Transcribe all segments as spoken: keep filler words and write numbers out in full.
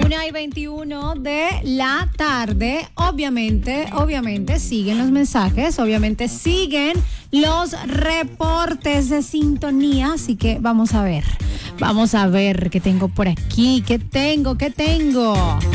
una y veintiuno de la tarde. Obviamente, obviamente siguen los mensajes, obviamente siguen los reportes de sintonía, así que vamos a ver, vamos a ver qué tengo por aquí, qué tengo, qué tengo.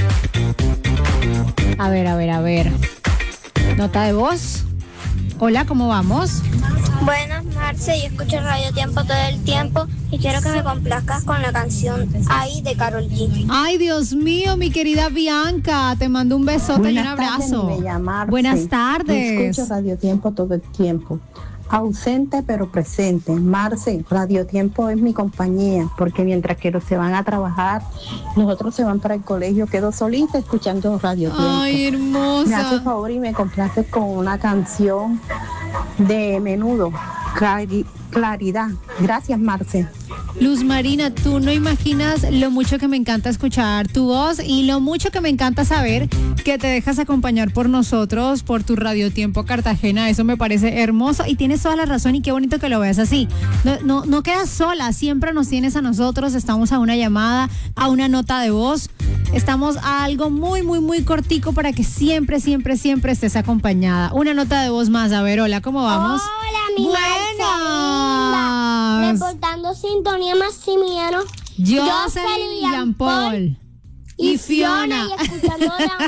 A ver, a ver, a ver. Nota de voz. Hola, ¿cómo vamos? Buenas, Marce, yo escucho Radio Tiempo todo el tiempo y quiero que me complazcas con la canción Ay de Karol G. Ay, Dios mío, mi querida Bianca, te mando un besote Buenas y un abrazo. Tardes, Bella Marce. Buenas tardes. Yo escucho Radio Tiempo todo el tiempo. Ausente pero presente. Marce, Radio Tiempo es mi compañía, porque mientras que los se van a trabajar, los otros se van para el colegio, quedo solita escuchando Radio Tiempo. Ay, hermosa. Me hace favor y me complaces con una canción de Menudo, Clari- Claridad. Gracias, Marce. Luz Marina, tú no imaginas lo mucho que me encanta escuchar tu voz y lo mucho que me encanta saber que te dejas acompañar por nosotros, por tu Radio Tiempo Cartagena. Eso me parece hermoso y tienes toda la razón y qué bonito que lo veas así. No, no, no quedas sola, siempre nos tienes a nosotros, estamos a una llamada, a una nota de voz. Estamos a algo muy, muy, muy cortico para que siempre, siempre, siempre estés acompañada. Una nota de voz más, a ver, hola, ¿cómo vamos? Hola, mi Buenas. Marcelina. Reportando sintonía Maximiano. Jocelyn y Jean Paul. Y Fiona. Y escuchando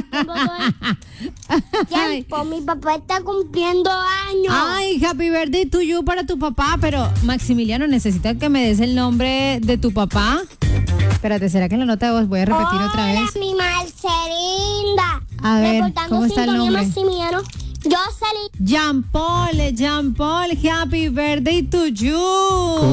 tiempo. Mi papá está cumpliendo años. Ay, happy birthday to you para tu papá, pero Maximiliano, necesita que me des el nombre de tu papá. Espérate, ¿será que en la nota de voz voy a repetir Hola, otra vez? Mi Marcelinda. A ver, reportando ¿cómo está el sintonía nombre? Maximiano. Jocelyn. Jean Paul, Jean Paul, happy birthday to you.